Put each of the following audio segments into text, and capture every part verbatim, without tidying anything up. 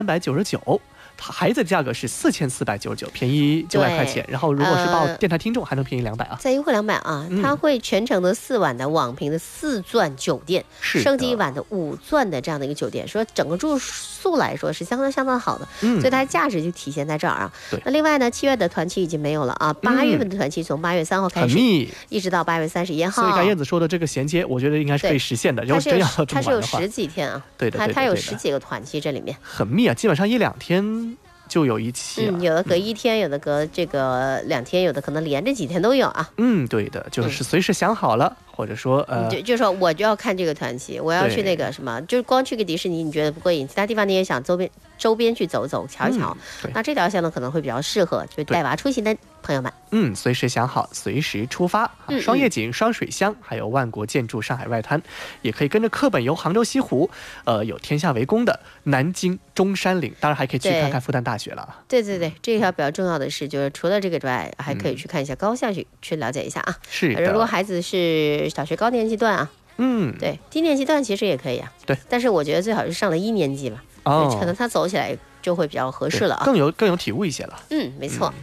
三百九十九。孩子的价格是四千四百九十九，便宜九百块钱。然后如果是报电台听众，还能便宜两百啊， 再优惠两百啊！ 嗯、 它会全程的四晚的网评的四钻酒店，升级一晚的五钻的这样的一个酒店，说整个住宿来说是相当相当好的，嗯、所以它的价值就体现在这儿啊。那另外呢，七月的团期已经没有了啊，八月份的团期从八月三号开始，一直到八月三十一号。 所以刚燕子说的这个衔接，我觉得应该是可以实现的。如果真要这么玩的话， 它是有十几天啊， 对的， 它它有十几个团期这里面很密啊，基本上一两天。就有一期、啊嗯，有的隔一天、嗯，有的隔这个两天，有的可能连着几天都有啊。 嗯，对的，就是随时想好了，嗯、或者说呃， 就就说我就要看这个团期，我要去那个什么，就是光去个迪士尼你觉得不过瘾，其他地方你也想周边周边去走走瞧一瞧、嗯，那这条线呢可能会比较适合就带娃出行的朋友们。 嗯，随时想好，随时出发。嗯、双夜景、双水乡，还有万国建筑上海外滩，也可以跟着课本游杭州西湖，呃，有天下为公的南京中山陵，当然还可以去看看复旦大学了。 对对对，这条比较重要的是，就是除了这个之外，还可以去看一下高校去、嗯、去了解一下啊。 是的， 如果孩子是小学高年级段啊， 嗯， 对，低年级段其实也可以啊。 对， 但是我觉得最好是上了一年级吧，哦，可能他走起来就会比较合适了啊， 更有更有体悟一些了。 嗯，没错。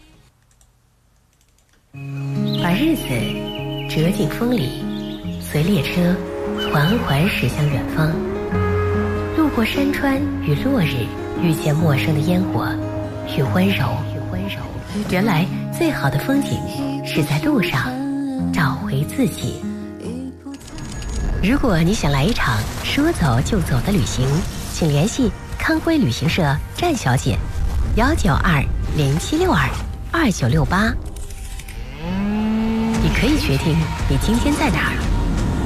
嗯、把日子折进风里，随列车缓缓驶向远方，路过山川与落日，遇见陌生的烟火与温柔。原来最好的风景是在路上找回自己。如果你想来一场说走就走的旅行，请联系康辉旅行社战小姐，幺九二零七六二二九六八。你可以决定你今天在哪儿。